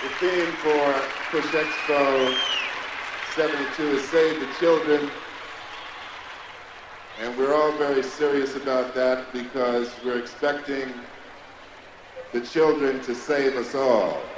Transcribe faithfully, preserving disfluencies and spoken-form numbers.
The theme for Push Expo seventy-two is Save the Children. And we're all very serious about that because we're expecting the children to save us all.